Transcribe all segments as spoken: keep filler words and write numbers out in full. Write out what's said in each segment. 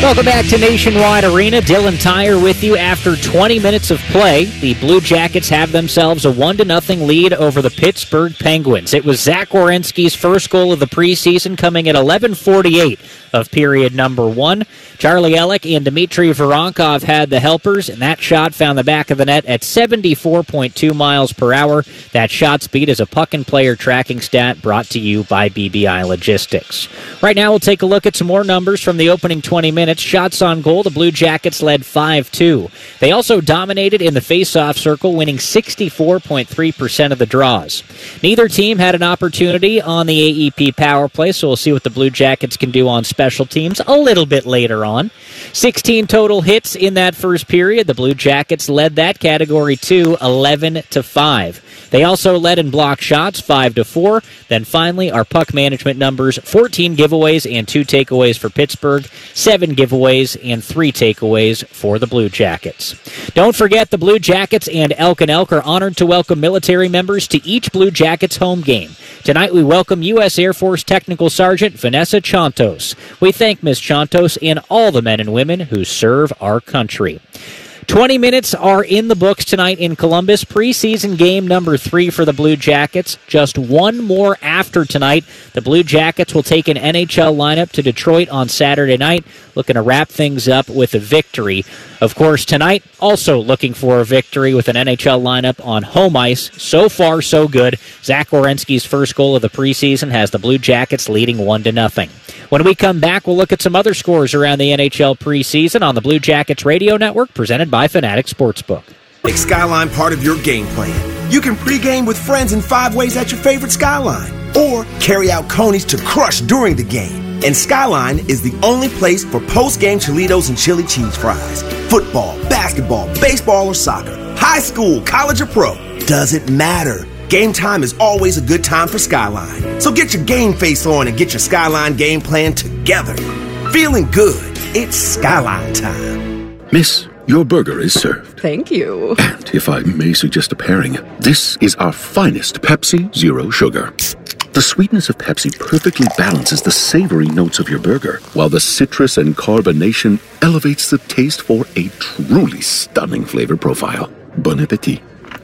Welcome back to Nationwide Arena. Dylan Tyre with you after twenty minutes of play. The Blue Jackets have themselves a one to nothing lead over the Pittsburgh Penguins. It was Zach Werenski's first goal of the preseason coming at eleven forty-eight of period number one. Charlie Ellick and Dmitry Voronkov had the helpers, and that shot found the back of the net at seventy-four point two miles per hour. That shot speed is a puck and player tracking stat brought to you by B B I Logistics. Right now, we'll take a look at some more numbers from the opening twenty minutes. Shots on goal, the Blue Jackets led five two. They also dominated in the face-off circle, winning sixty-four point three percent of the draws. Neither team had an opportunity on the A E P power play, so we'll see what the Blue Jackets can do on special teams a little bit later on. sixteen total hits in that first period. The Blue Jackets led that category to eleven to five. They also led in block shots, five to four. Then finally, our puck management numbers, fourteen giveaways and two takeaways for Pittsburgh, seven giveaways and three takeaways for the Blue Jackets. Don't forget, the Blue Jackets and Elk and Elk are honored to welcome military members to each Blue Jackets home game. Tonight we welcome U S Air Force Technical Sergeant Vanessa Chantos. We thank Miz Chantos and all the men and women who serve our country. twenty minutes are in the books tonight in Columbus. Preseason game number three for the Blue Jackets. Just one more after tonight. The Blue Jackets will take an N H L lineup to Detroit on Saturday night, looking to wrap things up with a victory. Of course, tonight, also looking for a victory with an N H L lineup on home ice. So far, so good. Zach Werenski's first goal of the preseason has the Blue Jackets leading one to nothing. When we come back, we'll look at some other scores around the N H L preseason on the Blue Jackets Radio Network, presented by Fanatic Sportsbook. Make Skyline part of your game plan. You can pregame with friends in five ways at your favorite Skyline, or carry out conies to crush during the game. And Skyline is the only place for post-game Cholitos and chili cheese fries. Football, basketball, baseball, or soccer. High school, college, or pro. Doesn't matter. Game time is always a good time for Skyline. So get your game face on and get your Skyline game plan together. Feeling good. It's Skyline time. Miss, your burger is served. Thank you. And if I may suggest a pairing, this is our finest Pepsi Zero Sugar. The sweetness of Pepsi perfectly balances the savory notes of your burger, while the citrus and carbonation elevates the taste for a truly stunning flavor profile. Bon appetit.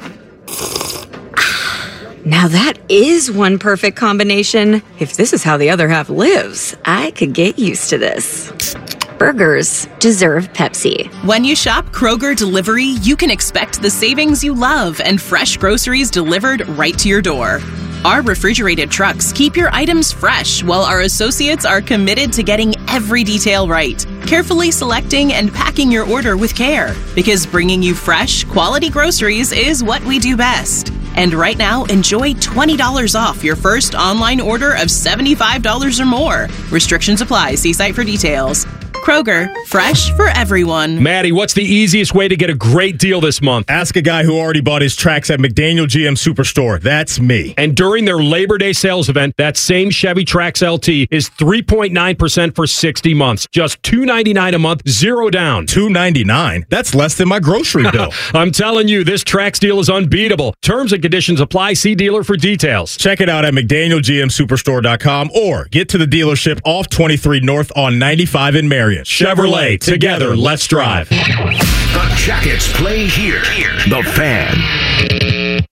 Now that is one perfect combination. If this is how the other half lives, I could get used to this. Burgers deserve Pepsi. When you shop Kroger Delivery, you can expect the savings you love and fresh groceries delivered right to your door. Our refrigerated trucks keep your items fresh, while our associates are committed to getting every detail right, carefully selecting and packing your order with care, because bringing you fresh, quality groceries is what we do best. And right now, enjoy twenty dollars off your first online order of seventy-five dollars or more. Restrictions apply. See site for details. Kroger, fresh for everyone. Maddie, what's the easiest way to get a great deal this month? Ask a guy who already bought his tracks at McDaniel G M Superstore. That's me. And during their Labor Day sales event, that same Chevy Trax L T is three point nine percent for sixty months. Just two hundred ninety-nine dollars a month, zero down. two hundred ninety-nine dollars? That's less than my grocery bill. I'm telling you, this Trax deal is unbeatable. Terms and conditions apply. See dealer for details. Check it out at McDaniel G M Superstore dot com or get to the dealership off twenty-three North on ninety-five in Marion. Chevrolet, together, let's drive. The Jackets play here. The Fan.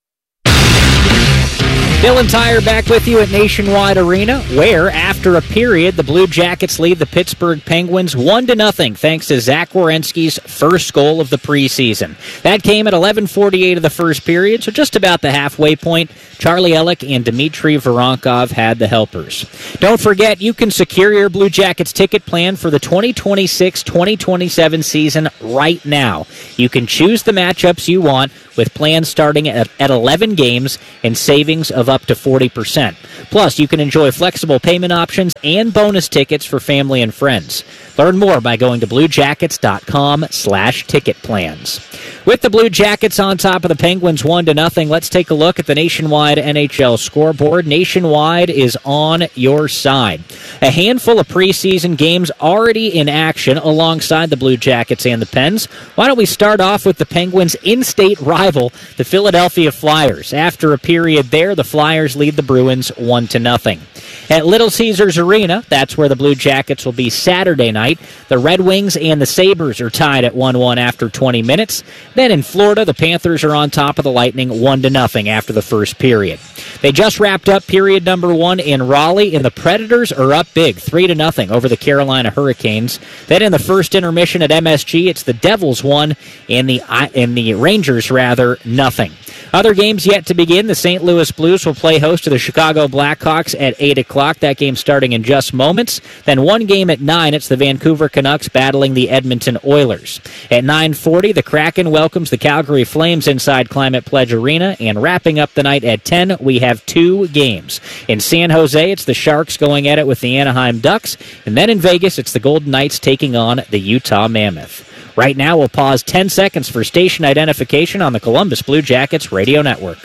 Dylan Tyre back with you at Nationwide Arena, where, after a period, the Blue Jackets lead the Pittsburgh Penguins one to nothing, thanks to Zach Werenski's first goal of the preseason. That came at eleven forty-eight of the first period, so just about the halfway point. Charlie Ellick and Dmitry Voronkov had the helpers. Don't forget, you can secure your Blue Jackets ticket plan for the twenty twenty-six twenty twenty-seven season right now. You can choose the matchups you want, with plans starting at, at eleven games and savings of up to forty percent. Plus, you can enjoy flexible payment options and bonus tickets for family and friends. Learn more by going to bluejackets dot com slash ticket plans. With the Blue Jackets on top of the Penguins one to nothing, let's take a look at the Nationwide N H L scoreboard. Nationwide is on your side. A handful of preseason games already in action alongside the Blue Jackets and the Pens. Why don't we start off with the Penguins' in-state rival, the Philadelphia Flyers. After a period there, the Flyers lead the Bruins one to nothing. At Little Caesars Arena, that's where the Blue Jackets will be Saturday night. The Red Wings and the Sabres are tied at one one after twenty minutes. Then in Florida, the Panthers are on top of the Lightning one to nothing after the first period. They just wrapped up period number one in Raleigh, and the Predators are up big, three to nothing over the Carolina Hurricanes. Then in the first intermission at M S G, it's the Devils one and the and the Rangers rather nothing. Other games yet to begin. The Saint Louis Blues will play host to the Chicago Blackhawks at eight o'clock. That game starting in just moments. Then one game at nine. It's the Vancouver Canucks battling the Edmonton Oilers. At nine forty, the Kraken welcomes the Calgary Flames inside Climate Pledge Arena. And wrapping up the night at ten, we have two games. In San Jose, it's the Sharks going at it with the Anaheim Ducks. And then in Vegas, it's the Golden Knights taking on the Utah Mammoth. Right now, we'll pause ten seconds for station identification on the Columbus Blue Jackets Radio Network.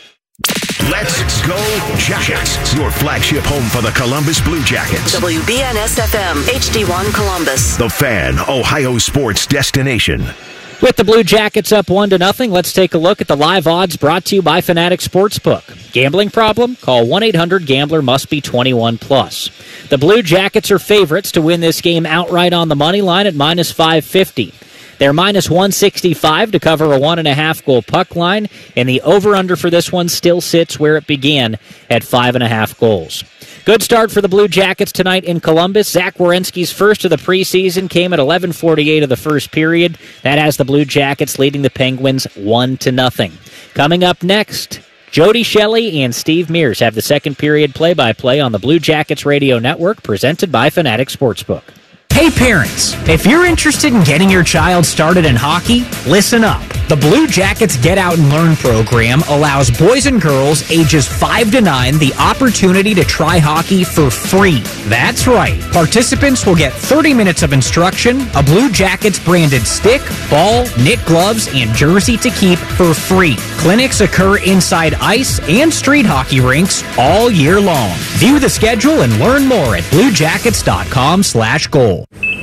Let's go Jackets, your flagship home for the Columbus Blue Jackets. W B N S F M, H D one Columbus. The Fan, Ohio sports destination. With the Blue Jackets up one to nothing, let's take a look at the live odds brought to you by Fanatic Sportsbook. Gambling problem? Call one eight hundred gambler, must be twenty-one plus. The Blue Jackets are favorites to win this game outright on the money line at minus five fifty. They're minus one sixty-five to cover a one and a half goal puck line, and the over-under for this one still sits where it began at five and a half goals. Good start for the Blue Jackets tonight in Columbus. Zach Werenski's first of the preseason came at eleven forty-eight of the first period. That has the Blue Jackets leading the Penguins one to nothing. Coming up next, Jody Shelley and Steve Mears have the second period play-by-play on the Blue Jackets Radio Network, presented by Fanatic Sportsbook. Hey parents, if you're interested in getting your child started in hockey, listen up. The Blue Jackets Get Out and Learn program allows boys and girls ages five to nine the opportunity to try hockey for free. That's right. Participants will get thirty minutes of instruction, a Blue Jackets branded stick, ball, knit gloves, and jersey to keep for free. Clinics occur inside ice and street hockey rinks all year long. View the schedule and learn more at bluejackets.com slash goal.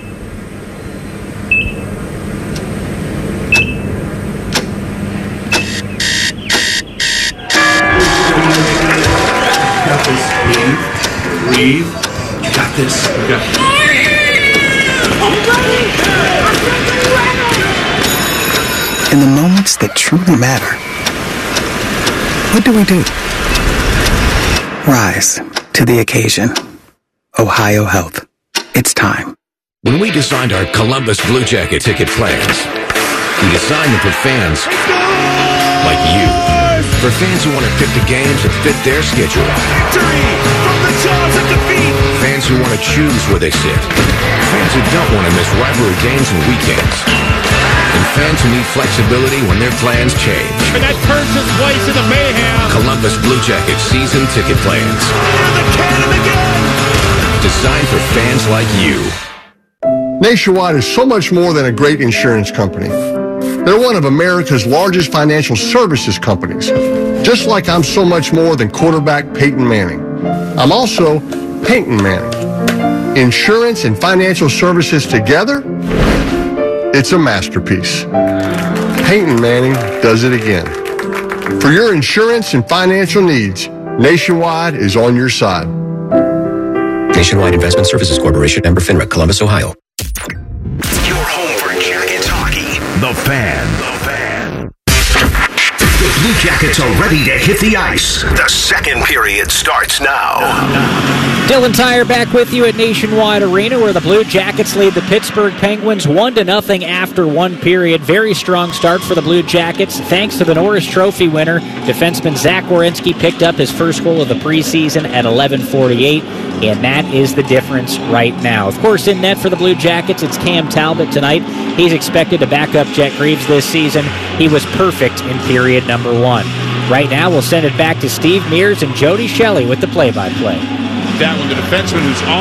Breathe. You got this. You got this. In the moments that truly matter, what do we do? Rise to the occasion. Ohio Health. It's time. When we designed our Columbus Blue Jacket ticket plans, we designed them for fans like you. For fans who want to pick the games that fit their schedule. Victory from the jaws of defeat. Fans who want to choose where they sit. Fans who don't want to miss rivalry games and weekends. And fans who need flexibility when their plans change. And that turns his place into mayhem. Columbus Blue Jacket season ticket plans. Fire the cannon again. Designed for fans like you. Nationwide is so much more than a great insurance company. They're one of America's largest financial services companies, just like I'm so much more than quarterback Peyton Manning. I'm also Peyton Manning. Insurance and financial services together, it's a masterpiece. Peyton Manning does it again. For your insurance and financial needs, Nationwide is on your side. Nationwide Investment Services Corporation, member FINRA, Columbus, Ohio. Your home for Jackets hockey. The Fan. The Fan. The Blue Jackets are ready to hit the ice. The second period starts now. Dylan Tyre back with you at Nationwide Arena, where the Blue Jackets lead the Pittsburgh Penguins one to nothing after one period. Very strong start for the Blue Jackets. Thanks to the Norris Trophy winner, defenseman Zach Werenski picked up his first goal of the preseason at eleven forty-eight, and that is the difference right now. Of course, in net for the Blue Jackets, it's Cam Talbot tonight. He's expected to back up Jet Greaves this season. He was perfect in period number one. Right now, we'll send it back to Steve Mears and Jody Shelley with the play-by-play. That one, the defenseman who's on